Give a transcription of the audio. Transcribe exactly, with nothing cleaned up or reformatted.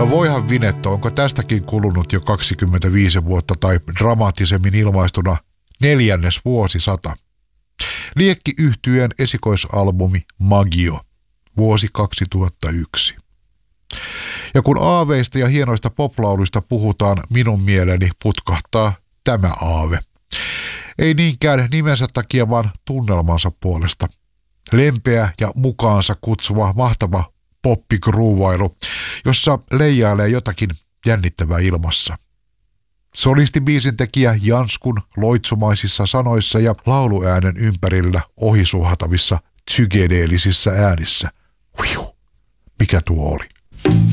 No voihan Vinetto, onko tästäkin kulunut jo kaksikymmentäviisi vuotta tai dramaattisemmin ilmaistuna neljännes vuosisata. Liekki-yhtyeen esikoisalbumi Magio, vuosi kaksituhattayksi. Ja kun aaveista ja hienoista poplauluista puhutaan, minun mieleeni putkahtaa tämä aave. Ei niinkään nimensä takia, vaan tunnelmansa puolesta. Lempeä ja mukaansa kutsuva mahtava poppigruuvailu, jossa leijailee jotakin jännittävää ilmassa. Solistibiisin tekijä Janskun loitsumaisissa sanoissa ja lauluäänen ympärillä ohisuhatavissa psykedeellisissä äänissä. Huiu, mikä tuo oli?